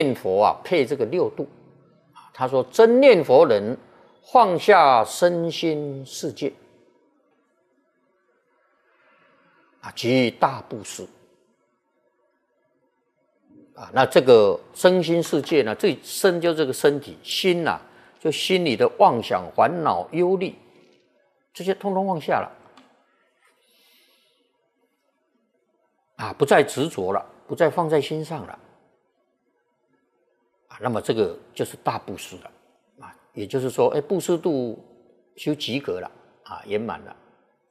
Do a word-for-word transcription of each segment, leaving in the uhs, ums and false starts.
念佛啊，配这个六度。他说：真念佛人放下身心世界啊，即大布施啊。那这个身心世界呢，最身就这个身体，心呐、啊，就心里的妄想、烦恼、忧虑，这些通通放下了啊，不再执着了，不再放在心上了啊。那么这个就是大布施了。也就是说，哎，布施度修及格了啊，圆满了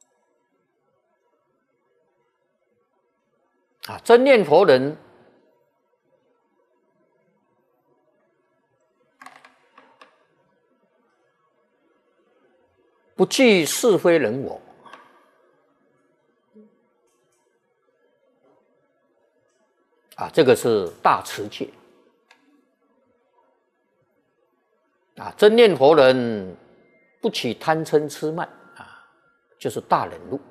啊。真念佛人不惧是非人我啊，这个是大持戒。啊，真念佛人不起贪嗔痴慢啊，就是大忍辱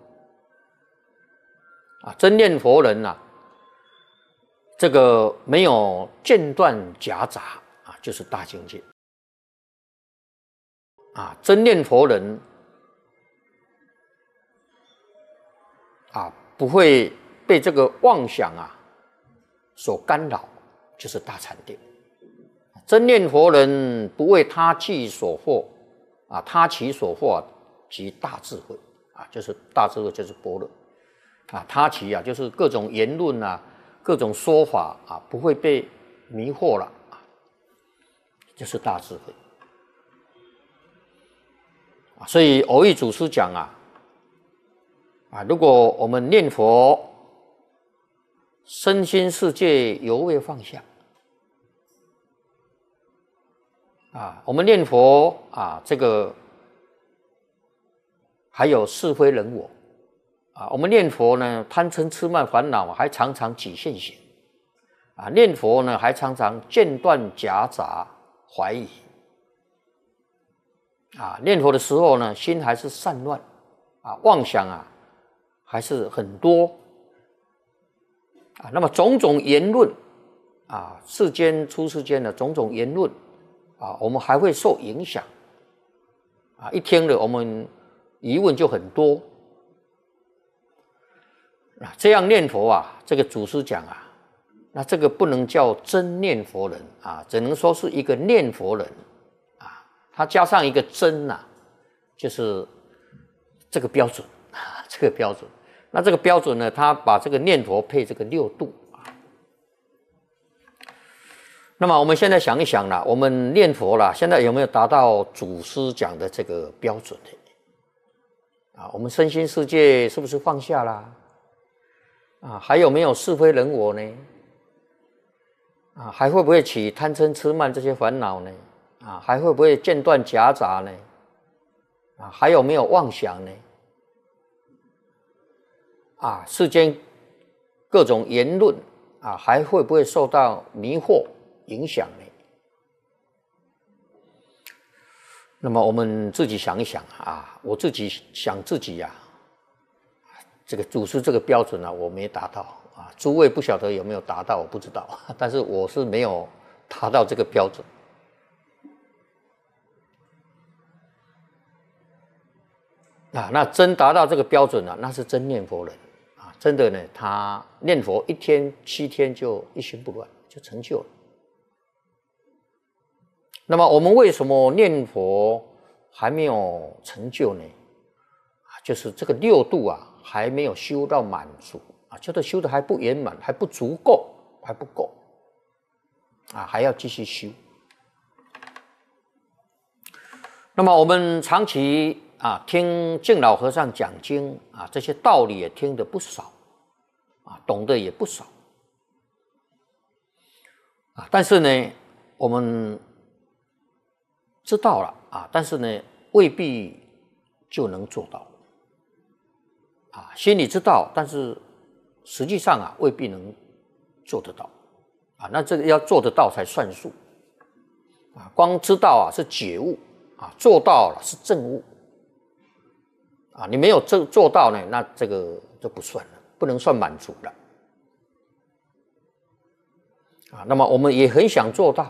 啊。真念佛人啊，这个没有间断夹杂啊，就是大境界啊。真念佛人啊，不会被这个妄想啊所干扰，就是大禅定。真念佛人不为他计所惑啊，他其所惑、啊、即大智慧啊，就是大智慧就是般若啊，他其啊就是各种言论啊，各种说法啊，不会被迷惑了啊，就是大智慧啊。所以偶益祖师讲啊啊，如果我们念佛，身心世界犹未放下。啊，我们念佛啊，这个还有是非人我啊。我们念佛呢，贪嗔痴慢烦恼还常常起现行啊。念佛呢，还常常间断夹杂怀疑啊。念佛的时候呢，心还是散乱啊，妄想啊还是很多啊。那么种种言论啊，世间出世间的种种言论。啊，我们还会受影响啊！一听了，我们疑问就很多啊。这样念佛啊，这个祖师讲啊，那这个不能叫真念佛人啊，只能说是一个念佛人啊。他加上一个真呐、啊，就是这个标准啊，这个标准。那这个标准呢，他把这个念佛配这个六度。那么我们现在想一想啦，我们念佛啦，现在有没有达到祖师讲的这个标准呢？啊，我们身心世界是不是放下啦？啊，还有没有是非人我呢？啊，还会不会起贪嗔痴慢这些烦恼呢？啊，还会不会间断夹杂呢？啊，还有没有妄想呢？啊，世间各种言论啊，还会不会受到迷惑？影响呢？那么我们自己想一想啊，我自己想自己呀、啊，这个祖师这个标准啊，我没达到啊。诸位不晓得有没有达到，我不知道，但是我是没有达到这个标准啊。那真达到这个标准啊，那是真念佛人啊，真的呢，他念佛一天七天就一心不乱，就成就了。那么我们为什么念佛还没有成就呢？就是这个六度啊还没有修到满足啊，就是修的还不圆满，还不足够，还不够啊，还要继续修。那么我们长期啊听净老和尚讲经啊，这些道理也听得不少啊，懂得也不少啊，但是呢，我们知道了啊，但是呢，未必就能做到啊。心里知道，但是实际上啊，未必能做得到啊。那这个要做得到才算数啊。光知道啊是觉悟啊，做到了是证悟啊。你没有做做到呢，那这个就不算了，不能算满足了啊，那么我们也很想做到